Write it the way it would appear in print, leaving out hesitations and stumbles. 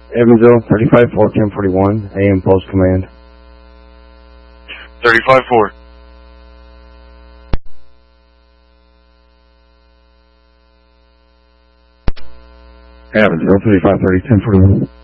Evansville, 35-4, 1041, AM Post Command. 35-4. Evansville, 35-30, 1041.